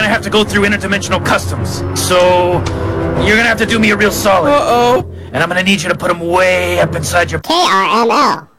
gonna have to go through interdimensional customs. So, you're gonna have to do me a real solid. Uh-oh. And I'm gonna need you to put them way up inside your... KRML.